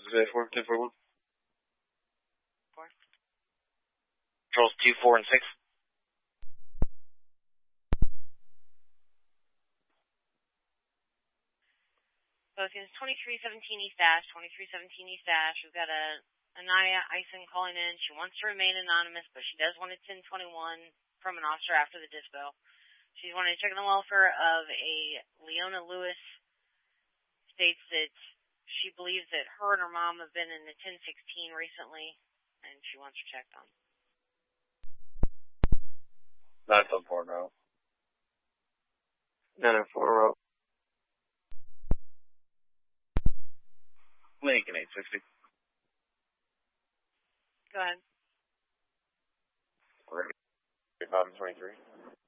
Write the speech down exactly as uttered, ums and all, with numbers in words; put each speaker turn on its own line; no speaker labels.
Zay four, ten four one.
Four.
Controls two, four, and six.
Focus twenty-three seventeen East Ash, twenty-three seventeen East Ash. We've got a Anaya Eisen calling in. She wants to remain anonymous, but she does want a ten twenty-one from an officer after the dispo. She's wanting to check on the welfare of a Leona Lewis. States that she believes that her and her mom have been in the ten sixteen recently, and she wants her checked on.
nine four four now. nine four row. Lincoln eight sixty.
Go ahead.
We're five twenty-three.